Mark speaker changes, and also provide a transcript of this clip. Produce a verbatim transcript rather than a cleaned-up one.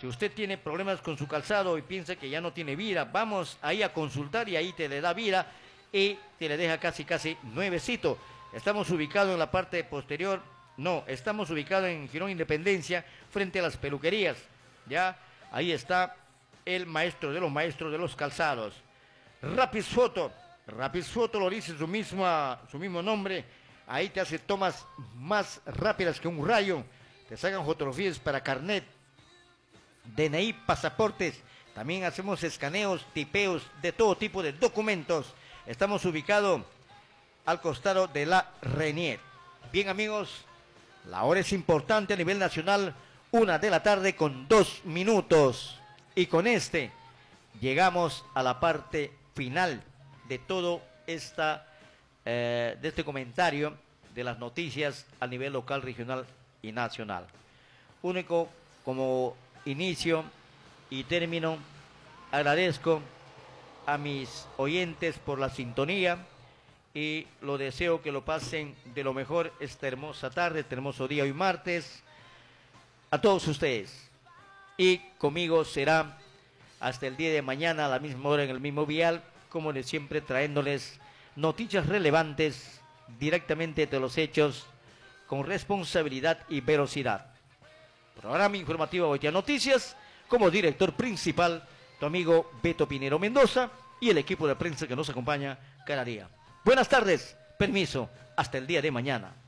Speaker 1: Si usted tiene problemas con su calzado y piensa que ya no tiene vira, vamos ahí a consultar y ahí te le da vira y te le deja casi casi nuevecito. Estamos ubicados en la parte posterior, no, estamos ubicados en Girón Independencia, frente a las peluquerías, ya, ahí está el maestro de los maestros de los calzados. Rapid Photo, Rapid Photo lo dice su, misma, su mismo nombre, ahí te hace tomas más rápidas que un rayo, te sacan fotografías para carnet, D N I, pasaportes, también hacemos escaneos, tipeos de todo tipo de documentos. Estamos ubicados al costado de la Renier. Bien amigos, la hora es importante a nivel nacional, una de la tarde con dos minutos. Y con este llegamos a la parte final de todo esta, eh, de este comentario de las noticias a nivel local, regional y nacional. Único como inicio y término, agradezco a mis oyentes por la sintonía y lo deseo que lo pasen de lo mejor esta hermosa tarde, este hermoso día hoy martes, a todos ustedes. Y conmigo será hasta el día de mañana a la misma hora en el mismo vial, como de siempre trayéndoles noticias relevantes directamente de los hechos con responsabilidad y veracidad. Programa informativo Boletín Noticias, como director principal, tu amigo Beto Pinero Mendoza y el equipo de prensa que nos acompaña cada día. Buenas tardes, permiso, hasta el día de mañana.